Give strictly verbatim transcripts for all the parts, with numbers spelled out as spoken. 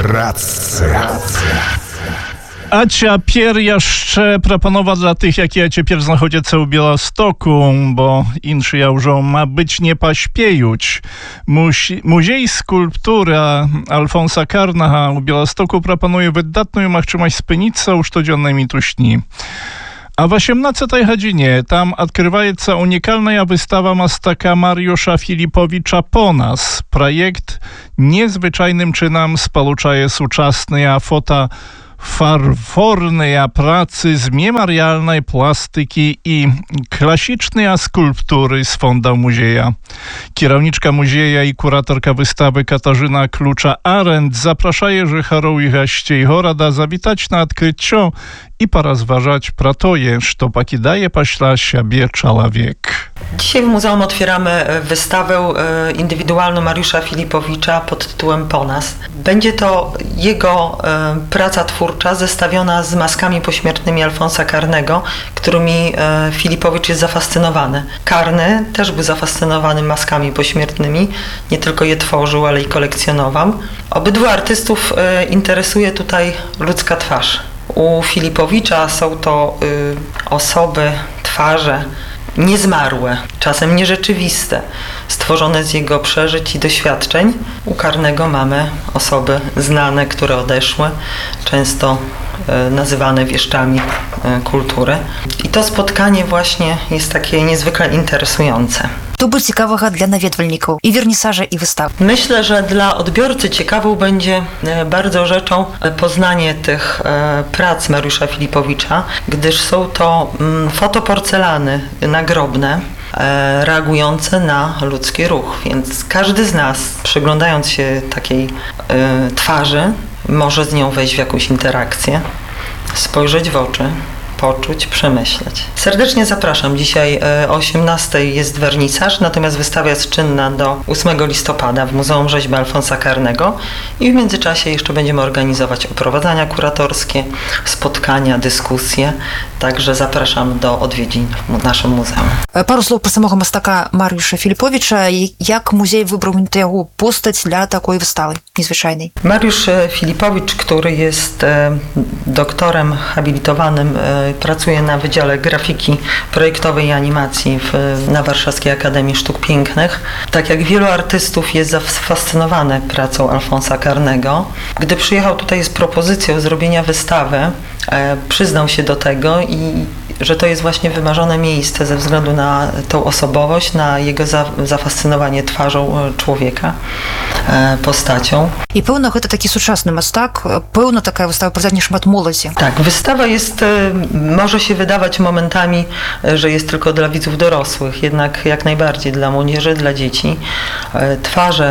Racja. A ciapier jeszcze proponował dla tych, jak ja ciapier znachodzę u Białostoku, bo inszy ja już ma być nie paśpiejuć. Musi, Muzej Skulptury Alfonsa Karnaha u Białostoku proponuje wydatną machczymaś spynicę u sztodzionnej tuśni. A w osiemnastej godzinie tam odkrywaється unikalna wystawa mastaka Mariusza Filipowicza Ponas. Projekt niezwyczajnym czynem spoluczaje współczesne fota farfornej pracy z memorialnej plastyki i klasycznej skulptury z fonda muzieja. Kierowniczka muzieja i kuratorka wystawy Katarzyna Klucza-Arendt zapraszaje Życharów i gości Goroda zawitać na odkrycie i porozważać pro toje, što покидає після siebie człowiek. Dzisiaj w muzeum otwieramy wystawę indywidualną Mariusza Filipowicza pod tytułem Ponas. Będzie to jego praca twórcza zestawiona z maskami pośmiertnymi Alfonsa Karnego, którymi Filipowicz jest zafascynowany. Karny też był zafascynowany maskami pośmiertnymi, nie tylko je tworzył, ale i kolekcjonował. Obydwu artystów interesuje tutaj ludzka twarz. U Filipowicza są to y, osoby, twarze niezmarłe, czasem nierzeczywiste, stworzone z jego przeżyć i doświadczeń. U Karnego mamy osoby znane, które odeszły, często y, nazywane wieszczami y, kultury. I to spotkanie właśnie jest takie niezwykle interesujące. To było ciekawego dla nawiedwalników i wernisaże, i wystaw. Myślę, że dla odbiorcy ciekawą będzie bardzo rzeczą poznanie tych prac Mariusza Filipowicza, gdyż są to fotoporcelany nagrobne, reagujące na ludzki ruch. Więc każdy z nas, przyglądając się takiej twarzy, może z nią wejść w jakąś interakcję, spojrzeć w oczy, poczuć, przemyśleć. Serdecznie zapraszam. Dzisiaj o osiemnastej jest wernisaż, natomiast wystawa jest czynna do ósmego listopada w Muzeum Rzeźby Alfonsa Karnego i w międzyczasie jeszcze będziemy organizować oprowadzania kuratorskie, spotkania, dyskusje, także zapraszam do odwiedzin w naszym muzeum. Пару слов про самого мастака Mariusza Filipowicza i jak muzej wybrał jego postać dla takiej wystawy niezwyczajnej. Mariusz Filipowicz, który jest doktorem habilitowanym, pracuje na Wydziale Grafiki Projektowej i Animacji w, na Warszawskiej Akademii Sztuk Pięknych. Tak jak wielu artystów jest zafascynowany pracą Alfonsa Karnego. Gdy przyjechał tutaj z propozycją zrobienia wystawy, e, przyznał się do tego i że to jest właśnie wymarzone miejsce ze względu na tą osobowość, na jego za, zafascynowanie twarzą człowieka, e, postacią. I pełno to taki współczesny mastak, pełno taka wystawa prowadzenie szmat młodzi. Tak, wystawa jest, może się wydawać momentami, że jest tylko dla widzów dorosłych, jednak jak najbardziej dla młodzieży, dla dzieci. Twarze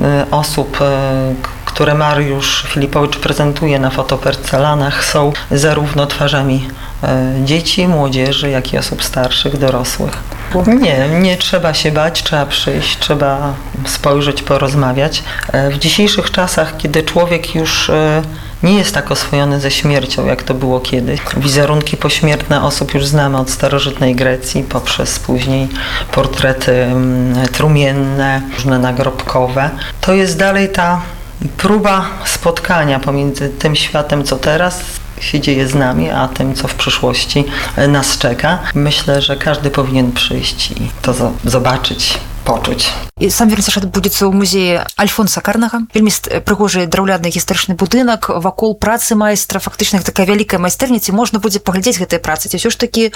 osób, które Mariusz Filipowicz prezentuje na fotoporcelanach, są zarówno twarzami dzieci, młodzieży, jak i osób starszych, dorosłych. Nie, nie trzeba się bać, trzeba przyjść, trzeba spojrzeć, porozmawiać. W dzisiejszych czasach, kiedy człowiek już nie jest tak oswojony ze śmiercią, jak to było kiedyś. Wizerunki pośmiertne osób już znamy od starożytnej Grecji, poprzez później portrety trumienne, różne nagrobkowe. To jest dalej ta próba spotkania pomiędzy tym światem, co teraz się dzieje z nami, a tym, co w przyszłości nas czeka. Myślę, że każdy powinien przyjść i to zobaczyć, poczuć. I sam wernisaż odbędzie w Muzeju Alfonsa Karnaha. Вельмі прыгожий драўляны гістарычны будынак, вакол працы майстра, фактычна такая вялікая майстэрня, ці можна будзе паглядзець гэтыя працы, ці ўсё ж такі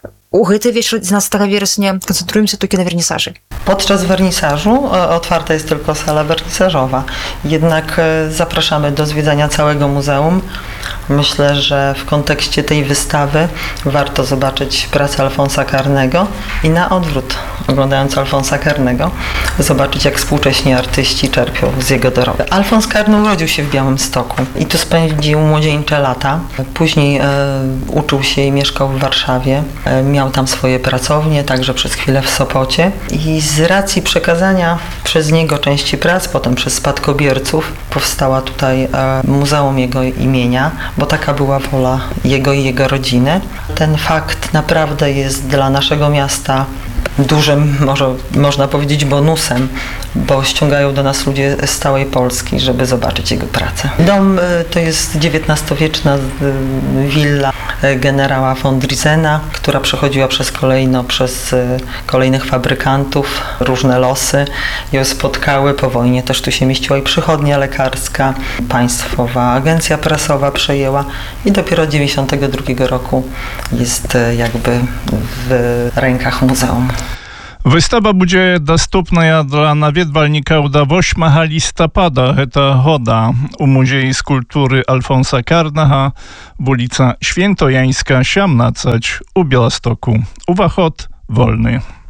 u гэты вечар dziewiętnastego września koncentrujemy się tylko na wernisaży. Podczas wernisażu otwarta jest tylko sala wernisażowa. Jednak zapraszamy do zwiedzania całego muzeum. Myślę, że w kontekście tej wystawy warto zobaczyć pracę Alfonsa Karnego i na odwrót, oglądając Alfonsa Karnego, zobaczyć, jak współcześni artyści czerpią z jego dorobku. Alfons Karny urodził się w Białymstoku i tu spędził młodzieńcze lata. Później e, uczył się i mieszkał w Warszawie. E, miał tam swoje pracownie, także przez chwilę w Sopocie. I z racji przekazania przez niego części prac, potem przez spadkobierców, powstała tutaj e, Muzeum jego imienia, bo taka była wola jego i jego rodziny. Ten fakt naprawdę jest dla naszego miasta dużym, może można powiedzieć, bonusem, bo ściągają do nas ludzie z całej Polski, żeby zobaczyć jego pracę. Dom to jest dziewiętnastowieczna willa generała von Drizena, która przechodziła przez kolejno, przez kolejnych fabrykantów, różne losy. Ją spotkały po wojnie, też tu się mieściła i przychodnia lekarska, państwowa agencja prasowa przejęła i dopiero od dziewięćdziesiątego drugiego roku jest jakby w rękach muzeum. Wystawa będzie dostępna dla nawiedwalnika do ósmego listopada. To choda u Muzeju Skulptury Alfonsa Karnacha, ulica Świętojańska, siedemnaście u Białegostoku. Uwachod wolny.